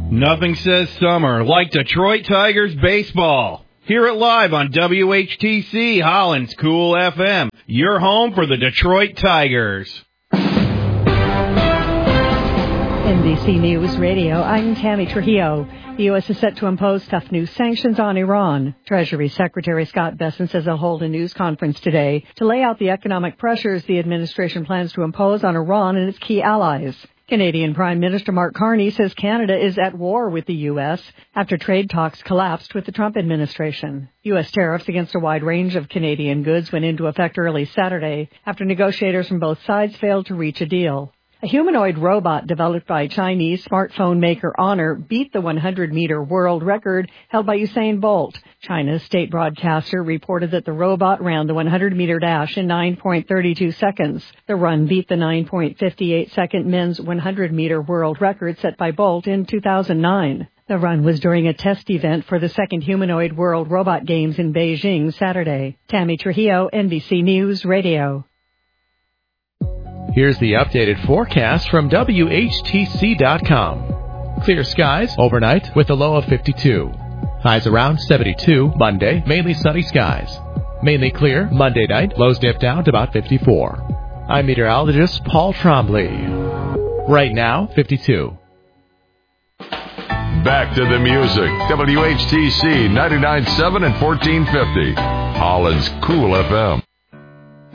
Nothing says summer like Detroit Tigers baseball. Hear it live on WHTC, Holland's Cool FM. Your home for the Detroit Tigers. NBC News Radio, I'm Tammy Trujillo. The U.S. is set to impose tough new sanctions on Iran. Treasury Secretary Scott Bessent says he'll hold a news conference today to lay out the economic pressures the administration plans to impose on Iran and its key allies. Canadian Prime Minister Mark Carney says Canada is at war with the U.S. after trade talks collapsed with the Trump administration. U.S. tariffs against a wide range of Canadian goods went into effect early Saturday after negotiators from both sides failed to reach a deal. A humanoid robot developed by Chinese smartphone maker Honor beat the 100-meter world record held by Usain Bolt. China's state broadcaster reported that the robot ran the 100-meter dash in 9.32 seconds. The run beat the 9.58-second men's 100-meter world record set by Bolt in 2009. The run was during a test event for the second humanoid World Robot Games in Beijing Saturday. Tammy Trujillo, NBC News Radio. Here's the updated forecast from WHTC.com. Clear skies overnight with a low of 52. Highs around 72 Monday, mainly sunny skies. Mainly clear Monday night, lows dip down to about 54. I'm meteorologist Paul Trombley. Right now, 52. Back to the music. WHTC 99.7 and 1450. Holland's Cool FM.